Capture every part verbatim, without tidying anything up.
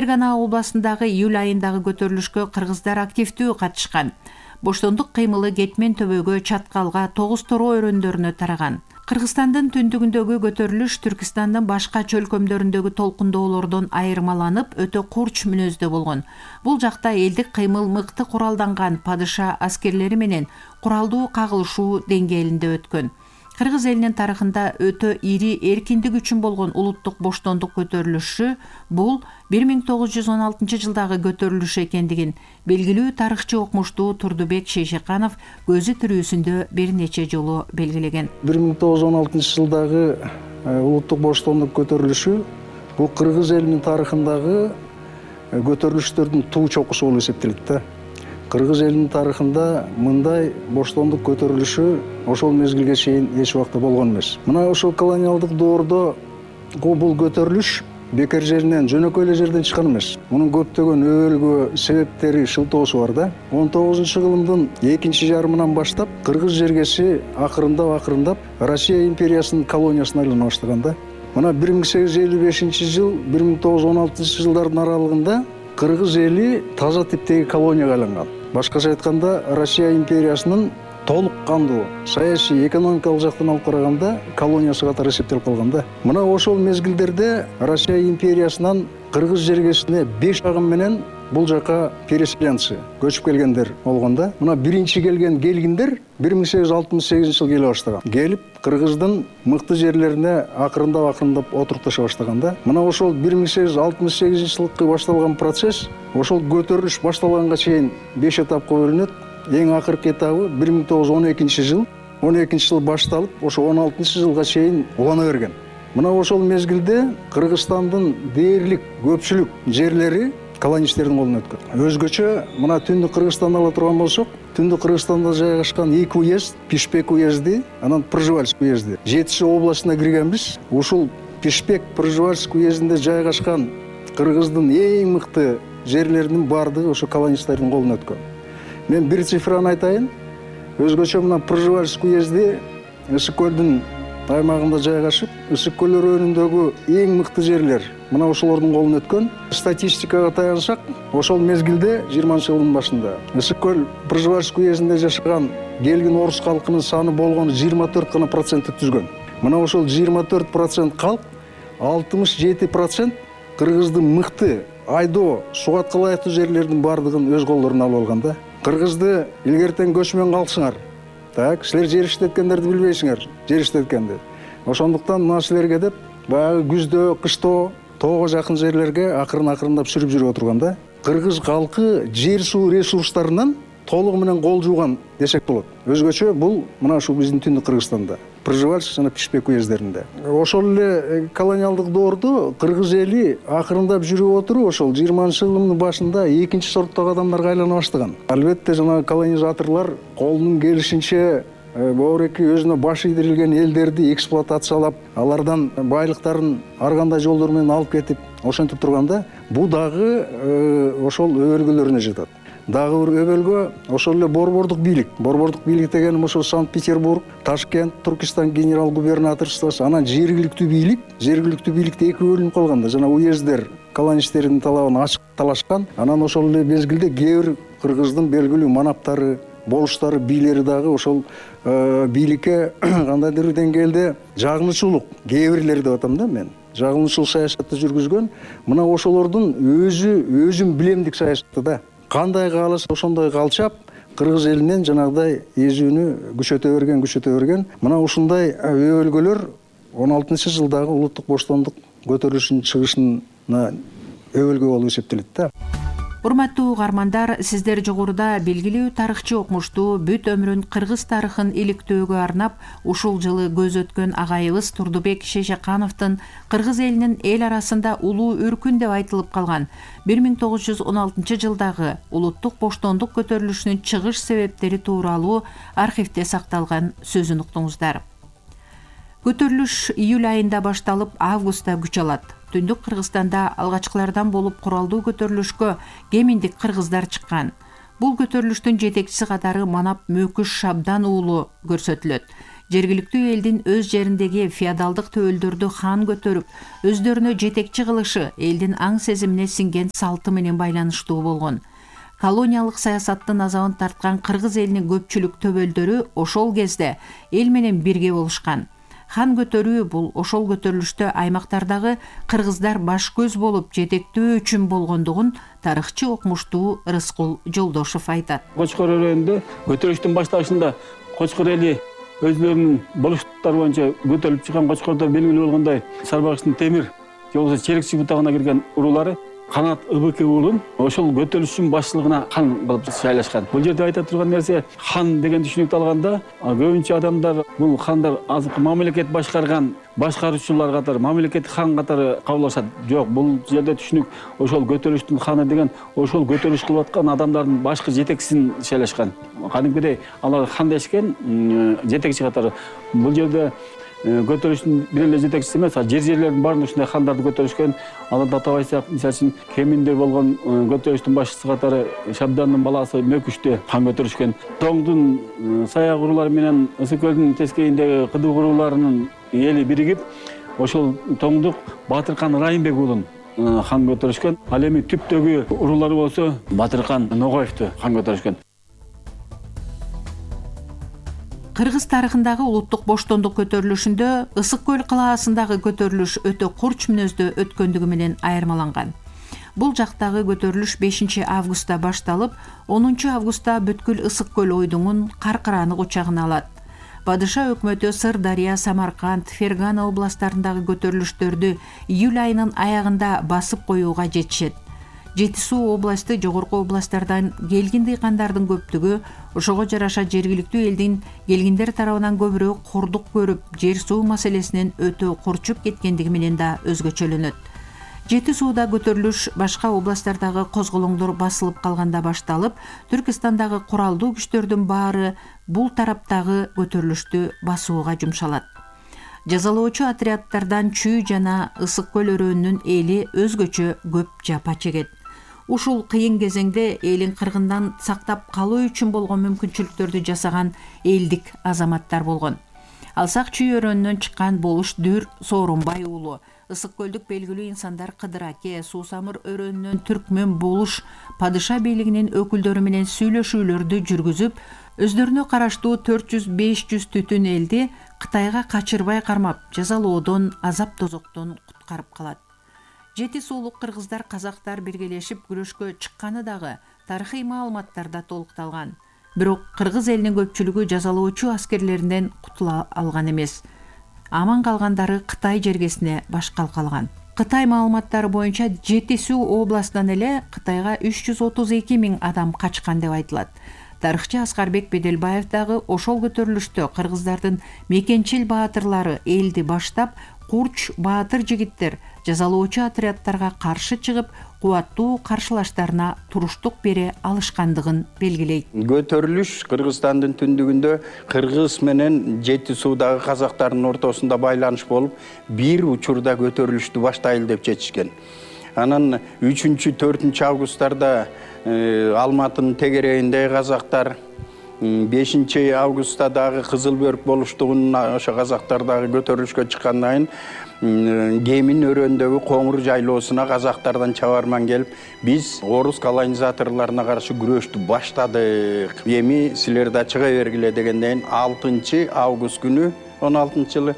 Фергана областындагы июль айындагы көтөрүлүшкө кыргыздар активдүү катышкан. Боштондук кыймылы Кетмен төбөгө, Чаткалга, Тогуз Тороо өрөндөрүнө тараган. Кыргызстандын түндүгүндөгү көтөрүлүш Түркистандын башка чөлкөмдөрүндөгү толкундоолордон айырмаланып, өтө курч мүнөздө болгон. Бул жакта элдик кыймыл мыкты куралданган падыша аскерлери менен куралдуу кагылышуу деңгээлинде өткөн. Кыргыз элинин тарыхында өтө ири эркиндик үчүн болгон улуттук боштондук көтөрүлүшү бул бир миң тогуз жүз он алтынчы жылдагы көтөрүлүш экендигин белгилүү тарыхчы окумуштуу Турдубек Шейшеканов көзү тирүүсүндө бир нече жолу белгилеген. бир миң тогуз жүз он алтынчы жылдагы улуттук боштондук көтөрүлүшү бул кыргыз элинин тарыхындагы көтөрүлүштөрдүн туу чокусу болуп эсептелет да. Кыргыз элинин тарыхында мындай боштондук көтөрүлүшү ошол мезгилге чейин эч убакта болгон эмес. Мына ошол колониалдык доордо бул көтөрүлүш бекер жеринен, жөнөкөй эле жерден чыккан эмес. Мунун көптөгөн өбөлгө себептери, шылтоосу бар да. он тогузунчу кылымдын экинчи жарымынан баштап кыргыз жергеси акырындап акырындап Россия империясынын колониясына айлана баштаган да. Мына бир миң сегиз жүз элүү бешинчи жыл, бир миң тогуз жүз он алтынчы жылдардын аралыгында кыргыз эли таза типтеги колонияга айланган. Башкача айтканда, Россия империясынын толук кандуу саясий, экономикалык жактан алып караганда колониясы катары эсептелип калган да. Мына ошол мезгилдерде Россия империясынан кыргыз жергесине беш агым менен бул жака переселенцы, көчүп келгендер болгон да. Мына биринчи келген келгиндер бир миң сегиз жүз алтымыш сегизинчи жылы келе баштаган. Келип кыргыздын мыкты жерлерине акырындап акырындап отурукташа баштаган да. Мына ошол бир миң сегиз жүз алтымыш сегизинчи жылкы башталган процесс ошол көтөрүлүш башталганга чейин беш этапка бөлүнөт. Эң акыркы этабы бир миң тогуз жүз он экинчи жыл, он экинчи жыл башталып, ошо он алтынчы жылга чейин улана берген. Мына ошол мезгилде Кыргызстандын дээрлик көпчүлүк жерлери колонисттердин колуна өткөн. Өзгөчө мына түндүк Кыргызстанды ала турган болсок, түндүк Кыргызстанда жайгашкан эки уезд, Пишпек уезди, анан Пржевальск уезди. Жетиши областына киргенбиз. Ушул Пишпек, Пржевальск уездинде жайгашкан кыргыздын эң мыкты жерлеринин баардыгы ошо колонисттердин колуна өткөн. Мен бир цифраны айтайын. Өзгөчө мына Пржевальск уезди Ысык көлдүн аймагында жайгашып, Ысык көл өрөөнүндөгү эң мыкты жерлер мына ошолордун колуна өткөн. Статистикага таянсак, ошол мезгилде жыйырманчы жылдын башында Ысык көл Пржевальск уездинде жашаган келгин орус калкынын саны болгону жыйырма төрт гана процентти түзгөн. Мына ошол жыйырма төрт процент калк, алтымыш жети процент кыргыздын мыкты айдоо, сугатка ылайыктуу жерлердин баардыгын өз колдоруна алып алган да. Кыргызды илгертен көчмөн калсыңар. Так, силер жер иштеткендерди билбейсиңер, жер иштеткенди. Ошондуктан мына силерге деп баягы күздө, кышто, тоого жакын жерлерге акырын-акырындап сүрүп жүрүп отурган да. Кыргыз калкы жер суу ресурстарынан толугу менен кол жууган десек болот. Өзгөчө бул мына ушул биздин түндүк Кыргызстанда, Пржевальск жана Пишпек уездеринде. Ошол эле колониалдык доордо кыргыз эли акырындап жүрүп отуруп, ошол жыйырманчы жылдын башында экинчи сорттогу адамдарга айлана баштаган. Албетте жана колонизаторлор колунун келишинче боореки өзүнө баш ийдирилген элдерди эксплуатациялап, алардан байлыктарын ар кандай жолдор менен алып кетип, ошентип турганда, бул дагы ошол өбөлгөлөрүнө жатат. Дагы бир өбөлгө ошол эле борбордук бийлик. Борбордук бийлик дегеним ошо Санкт-Петербург, Ташкент, Туркестан генерал губернаторствосу, анан жергиликтүү бийлик. Жергиликтүү бийликте эки бөлүнүп калганда, жана уездер колонисттердин талабын ачык талашкан. Анан ошол эле мезгилде кээ бир кыргыздын белгилүү манаптары, болуштары, бийлери дагы ошол бийликке кандайдыр бир деңгээлде жагынычуулук, кээ бирлери деп атам да мен. Жагынычуу саясатты жүргүзгөн. Мына ошолордун өзү өзүм билемдик саясаты да. Кандай кааласа ошондой калчап, кыргыз элинен жанагыдай эзүүнү күчөтө берген, күчөтө берген. Мына ушундай өбөлгөлөр он алтынчы жылдагы улуттук боштондук көтөрүлүшүнүн чыгышына өбөлгө болуп эсептелет да. Урматтуу угармандар, сиздер жогоруда белгилүү тарыхчы окумуштуу бүт өмүрүн кыргыз тарыхын иликтөөгө арнап, ушул жылы көз өткөн агайыбыз Турдубек Шейшекановдун кыргыз элинин эл арасында улуу үркүн деп айтылып калган бир миң тогуз жүз он алтынчы жылдагы улуттук боштондук көтөрүлүшүнүн чыгыш себептери тууралуу архивде сакталган сөзүн уктуңуздар. Көтөрүлүш июль айында башталып, августта күч алат. Түндүк Кыргызстанда алгачкылардан болуп куралдуу көтөрүлүшкө кеминдик кыргыздар чыккан. Бул көтөрүлүштүн жетекчиси катары Манап Мөкүш Шабдан уулу көрсөтүлөт. жергиликтүү элдин өз жериндеги феодалдык төөлдөрдү хан көтөрүп, өздөрүнө жетекчи кылышы элдин аң сезимине сиңген салты менен байланыштуу болгон. Колониялык саясаттын азабын тарткан кыргыз элинин көпчүлүк төбөлдөрү ошол кезде эл менен бирге болушкан. Хан көтөрүү бул ошол көтөрүлүштө аймактардагы кыргыздар баш көз болуп жетектөө үчүн болгондугун тарыхчы окумуштуу Рыскул Жолдошов айтат. Кочкор өрөөнүндө көтөрүлүштүн башталышында Кочкор эли өзлөрүнүн болуштуктары боюнча көтөрүлүп чыккан, Кочкордо белгилүү болгондой Сарбагычтын Темир же болбосо Черекчи бутагына кирген урулары Канат ыбык уулун ошол көтөрүлүштүн башчылыгына хан кылып шайлашкан. Бул жерде айта турган нерсе, хан деген түшүнүктү алганда көбүнчө адамдар бул хандар азыркы мамлекет башкарган башкаруучулар катары, мамлекеттик хан катары кабыл алышат. Жок, бул жерде түшүнүк ошол көтөрүлүштүн ханы деген ошол көтөрүлүш кылып аткан адамдардын башкы жетекчисин шайлашкан. Кадимкидей алар хан дешкен жетекчи катары. Бул жерде көтөрүлүштүн бир эле жетекчиси эмес, жер жерлердин баарында ушундай хандарды көтөрүшкөн. Аларды атап айтсак, мисалы үчүн Кеминде болгон көтөрүлүштүн башчысы катары Шабдандын баласы Мөкүштө хан көтөрүшкөн. Тоңдун саяк урулары менен Ысык көлдүн тескейиндеги Кыдык уруларынын эли биригип, ошол Тоңдук Батыркан Райымбек уулун хан көтөрүшкөн. Ал эми түптөгү урулары болсо Батыркан Ногоевду хан көтөрүшкөн. Кыргыз тарыхындагы улуттук боштондук көтөрүлүшүндө Ысык көл калаасындагы көтөрүлүш өтө курч мүнөздө өткөндүгү менен айырмаланган. Бул жактагы көтөрүлүш бешинчи августта башталып, онунчу августта бүткүл Ысык көл ойдуңун Каркыраны кучагына алат. Падыша өкмөтү Сырдария, Самарканд, Фергана областтарындагы көтөрүлүштөрдү июль айынын аягында басып коюуга жетишет. Жети Суу областы жогорку областтардан келген дыйкандардын көптүгү ошого жараша жергиликтүү элдин келгиндер тарабынан көбүрөөк курдук көрүп, жер суу маселесинен өтө курчуп кеткендиги менен да өзгөчөлөнөт. Жети Сууда көтөрүлүш башка областтардагы козголоңдор басылып калганда башталып, Түркистандагы куралдуу күчтөрдүн баары бул тараптагы көтөрүлүштү басууга жумшалат. Жазалоочу отрядтардан Чүй жана Ысык көл өрөөнүнүн эли өзгөчө көп жапа чегет. Ушул кыйын кезеңде элин кыргындан сактап калуу үчүн болгон мүмкүнчүлүктөрдү жасаган элдик азаматтар болгон. Алсак Чүй өрөөнүнөн чыккан Болуш Дүр Сооронбай уулу, Ысык көлдүк белгилүү инсандар Кыдыр Аке, Суусамыр өрөөнүнөн Түркмөн Болуш падыша бийлигинин өкүлдөрү менен сүйлөшүүлөрдү жүргүзүп, өздөрүнө караштуу төрт жүз беш жүз түтүн элди Кытайга качырбай кармап, жазалоодон, азап тозоктон куткарып калат. Жети суулук кыргыздар, казактар биргелешип күрөшкө чыкканы дагы тарыхый маалыматтарда толукталган. Бирок кыргыз элинин көпчүлүгү жазалоочу аскерлеринен кутула алган эмес. Аман калгандары Кытай жергесине башкал калган. Кытай маалыматтары боюнча Жети Суу областынан эле Кытайга үч жүз отуз эки миң адам качкан деп айтылат. Тарыхчы Аскарбек Беделбаев дагы ошол көтөрүлүштө кыргыздардын мекенчил баатырлары элди баштап, курч баатыр жигиттер жазалоочу отрядтарга каршы чыгып, кубаттуу каршылаштарына туруштук бере алышкандыгын белгилейт. Көтөрүлүш Кыргызстандын түндүгүндө Кыргыз менен Жети Суудагы казактардын ортосунда байланыш болуп, бир учурда көтөрүлүштү баштайлы деп чечишкен. Анан үчүнчү төртүнчү августтарда Алматынын тегерегиндеги казактар, бешинчи августта дагы Кызыл Бөрк болуштугунун ошо казактардагы көтөрүлүшкө чыккандан кийин Кемин өрөөндөгү Коңур жайлоосуна казактардан чабарман келип, биз орус колонизаторлоруна каршы күрөштү баштадык. Эми силер да чыга бергиле дегенден кийин алтынчы август күнү он алтынчы жылы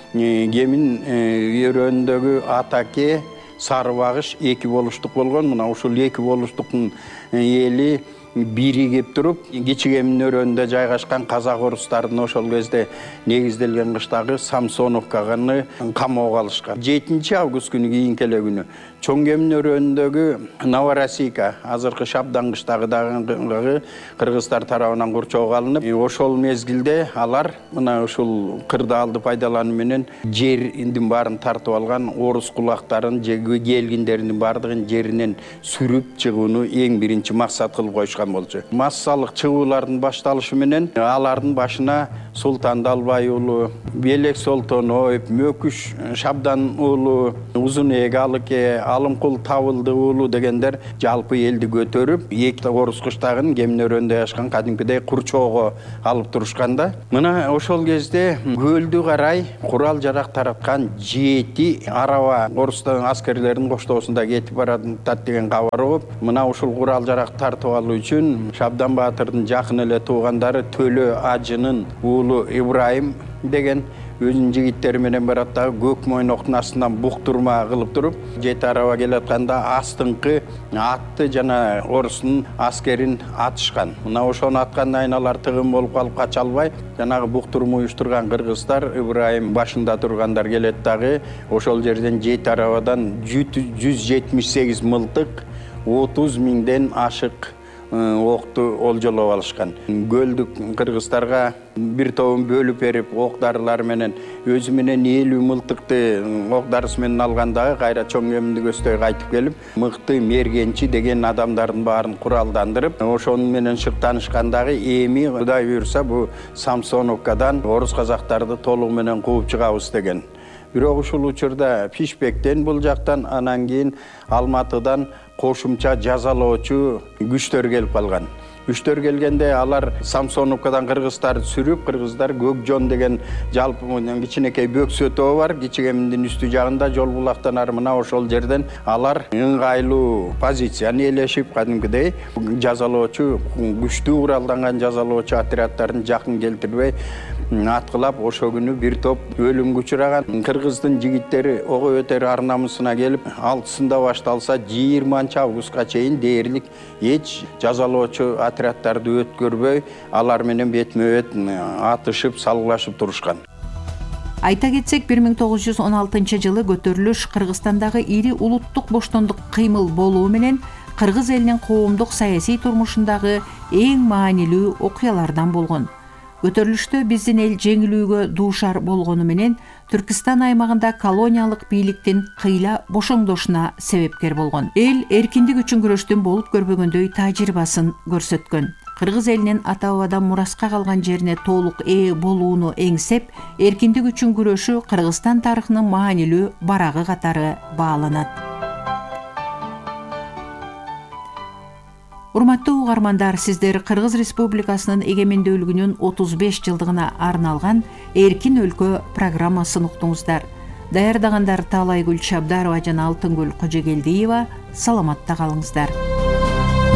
Кемин өрөөндөгү Атаке, Сарыбагыш эки болуштук болгон. Мына ушул эки болуштуктун эли биригип туруп, Кичи Кемин өрөөнүндө жайгашкан казак орустардын ошол кезде негизделген кыштагы Самсоновканы камоого алышкан. жетинчи август күнү кийинки эле күнү Чоң Кемин өрөөнүндөгү Новороссийка, азыркы Шабдан кыштагы дагы кыргыздар тарабынан курчоого алынып, ошол мезгилде алар мына ушул кырдаалды пайдалануу менен жердин баарын тартып алган, орус кулактарын же келгиндердин баардыгын жеринен сүрүп чыгууну эң биринчи максат кылып коюшкан. башташкан болчу. Массалык чыгуулардын башталышы менен алардын башына Султан Далбай уулу, Белек Солтоноев, Мөкүш Шабдан уулу, Узунээк Алыке, Алымкул Табылды уулу дегендер жалпы элди көтөрүп, эки орус кыштагын кемнөрөндө жашкан кадимкидей курчоого алып турушканда, мына ошол кезде көлдү карай курал жарак тараткан жети араба орустун аскерлеринин коштоосунда кетип баратат деген кабар угуп, мына ушул курал жарак тартып алуу үчүн Шабдан Баатырдын жакын эле туугандары Төлө Ажынын уулу Ибраим деген өзүнүн жигиттери менен барат дагы көк мойноктун астынан буктурма кылып туруп, жети араба келатканда астыңкы атты жана орустун аскерин атышкан. Мына ошону аткандан кийин алар тыгын болуп калып кача албай, жанагы буктурма уюштурган кыргыздар Ибраим башында тургандар келет дагы ошол жерден жети арабадан жүз жетимиш сегиз мылтык, отуз миңден ашык окту олжолоп алышкан. Көлдүк кыргыздарга бир тобун бөлүп берип, ок дарылар менен өзү менен элүү мылтыкты ок дарысы менен алгандагы кайра чоң эминдик өстөй кайтып келип, мыкты мергенчи деген адамдардын баарын куралдандырып, ошонун менен шыктанышкандагы эми Кудай буйрса бу Самсоновкадан орус казактарды толугу менен кууп чыгабыз деген. Бирок ушул учурда Пишпектен бул жактан, анан кийин Алматыдан кошумча жазалоочу күчтөр келип калган. Күчтөр келгенде алар Самсоновкадан кыргыздарды сүрүп, кыргыздар Көкжон деген жалпы кичинекей бөксөтөө бар, Кичигеминдин үстү жагында жол булактан ары мына ошол жерден алар ыңгайлуу позицияны ээлешип, кадимкидей жазалоочу күчтүү куралданган жазалоочу отряддарын жакын келтирбей аткылап, ошо күнү бир топ өлүмгө учураган. Кыргыздын жигиттери ого өтөр ар намысына келип, алтысында башталса жыйырманчы августка чейин дээрлик эч жазалоочу отряддарды өткөрбөй, алар менен бетме-бет атышып, салгылашып турушкан. Айта кетсек, бир миң тогуз жүз он алтынчы жылы көтөрүлүш Кыргызстандагы ири улуттук боштондук кыймыл болуу менен кыргыз элинин коомдук саясий турмушундагы эң маанилүү окуялардан болгон. Көтөрүлүштө биздин эл жеңилүүгө дуушар болгону менен Түркистан аймагында колониялык бийликтин кыйла бошоңдошуна себепкер болгон. Эл эркиндик үчүн күрөштүн болуп көрбөгөндөй тажрыйбасын көрсөткөн. Кыргыз элинин ата-бабадан мураска калган жерине толук ээ болууну эңсеп, эркиндик үчүн күрөшү Кыргызстан тарыхынын маанилүү барагы катары бааланат. Урматтуу угармандар, сиздер Кыргыз Республикасынын эгемендүүлүгүнүн отуз беш жылдыгына арналган Эркин өлкө программасын уктуңуздар. Даярдагандар Таалайгүл Чабдарова жана Алтынгүл Кожогелдиева. Саламатта калыңыздар.